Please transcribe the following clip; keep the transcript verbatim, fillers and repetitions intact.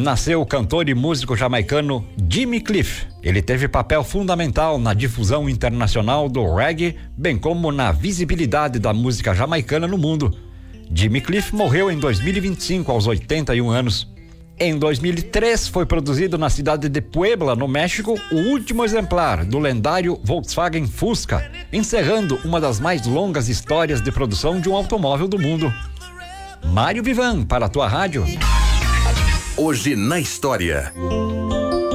nasceu o cantor e músico jamaicano Jimmy Cliff. Ele teve papel fundamental na difusão internacional do reggae, bem como na visibilidade da música jamaicana no mundo. Jimmy Cliff morreu em dois mil e vinte e cinco, aos oitenta e um anos. Em dois mil e três, foi produzido na cidade de Puebla, no México, o último exemplar do lendário Volkswagen Fusca, encerrando uma das mais longas histórias de produção de um automóvel do mundo. Mário Vivan, para a tua rádio. Hoje na história.